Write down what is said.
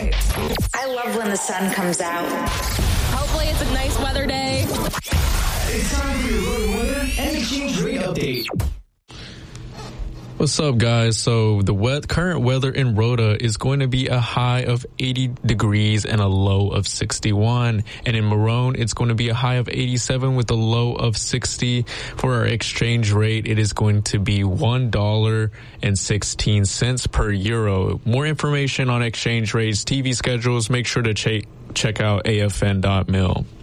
great. I love when the sun comes out. Hopefully it's a nice weather day. It's time for your road weather and exchange rate update. What's up, guys? So the current weather in Rhoda is going to be a high of 80 degrees and a low of 61. And in Marone, it's going to be a high of 87 with a low of 60. For our exchange rate, it is going to be $1.16 per euro. More information on exchange rates, TV schedules, make sure to check out afn.mil.